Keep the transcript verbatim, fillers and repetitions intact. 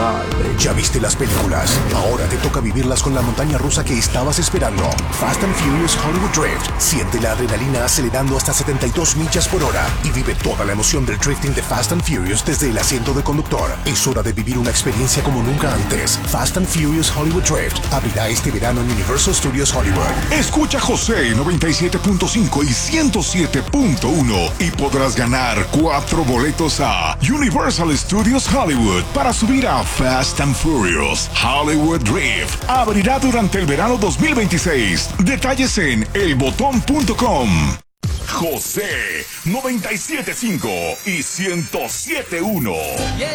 sky, baby. Ya viste las películas, ahora te toca vivirlas con la montaña rusa que estabas esperando. Fast and Furious Hollywood Drift. Siente la adrenalina acelerando hasta setenta y dos millas por hora y vive toda la emoción del drifting de Fast and Furious desde el asiento de conductor. Es hora de vivir una experiencia como nunca antes. Fast and Furious Hollywood Drift abrirá este verano en Universal Studios Hollywood. Escucha José noventa y siete punto cinco y ciento siete punto uno y podrás ganar cuatro boletos a Universal Studios Hollywood para subir a Fast and Furious Hollywood Drift. Abrirá durante el verano dos mil veintiséis. Detalles en el botón punto com. José noventa y siete punto cinco y ciento siete punto uno.